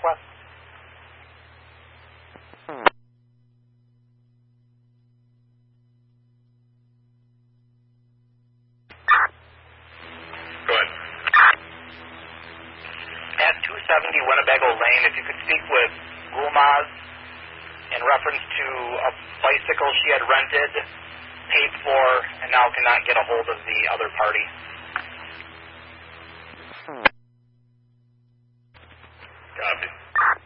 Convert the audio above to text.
Northwest. Go ahead. At 270 Winnebago Lane, if you could speak with Gulmaz in reference to a bicycle she had rented, paid for, and now cannot get a hold of the other party.